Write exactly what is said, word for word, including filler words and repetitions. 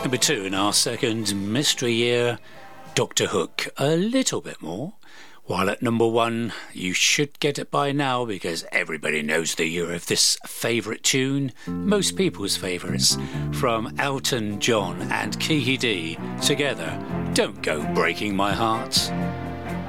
Number two in our second mystery year, Doctor Hook. A little bit more. While at number one, you should get it by now because everybody knows the year of this favourite tune, most people's favourites, from Elton John and Kiki D together, Don't Go Breaking My Heart.